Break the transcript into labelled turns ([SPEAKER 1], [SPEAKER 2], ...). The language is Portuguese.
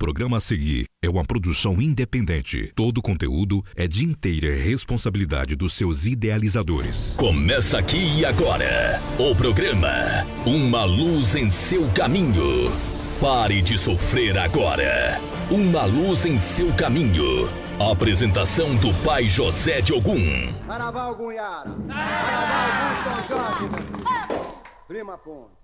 [SPEAKER 1] programa a seguir é uma produção independente. Todo conteúdo é de inteira responsabilidade dos seus idealizadores.
[SPEAKER 2] Começa aqui e agora o programa Uma Luz em Seu Caminho. Pare de sofrer agora. Uma Luz em Seu Caminho. Apresentação do Pai José de Ogum.
[SPEAKER 3] Carnaval Gunhara. Carnaval São Jorge. Prima Ponte.